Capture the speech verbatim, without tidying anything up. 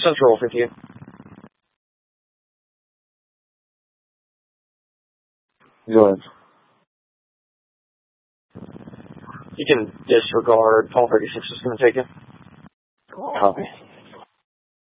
Central with you. Go ahead. You can disregard. Paul thirty-six is going to take it. Copy.